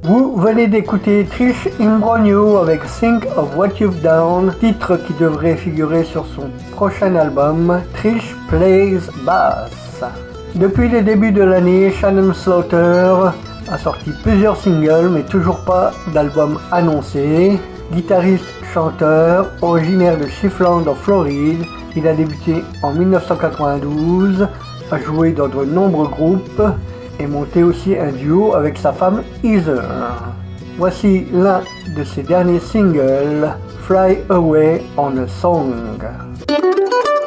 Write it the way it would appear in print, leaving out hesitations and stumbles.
Vous venez d'écouter Trish Imbrogno avec Think of What You've Done, titre qui devrait figurer sur son prochain album, Trish Plays Bass. Depuis le début de l'année, Shannon Slaughter a sorti plusieurs singles mais toujours pas d'album annoncé. Guitariste-chanteur, originaire de Chiefland en Floride, il a débuté en 1992, a joué dans de nombreux groupes et monté aussi un duo avec sa femme Heather. Voici l'un de ses derniers singles, Fly Away on a Song.